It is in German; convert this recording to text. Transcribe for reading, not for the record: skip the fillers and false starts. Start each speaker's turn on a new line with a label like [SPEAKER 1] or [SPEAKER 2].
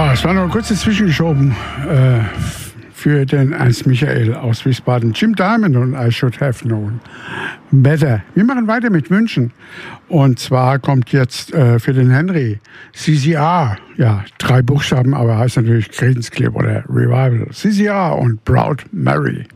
[SPEAKER 1] Ja, es war noch kurz dazwischen geschoben für den Ernst Michael aus Wiesbaden. Jim Diamond und I Should Have Known Better. Wir machen weiter mit Wünschen. Und zwar kommt jetzt für den Henry CCR. Ja, 3 Buchstaben, aber heißt natürlich Creedence Clearwater Revival. CCR und Proud Mary.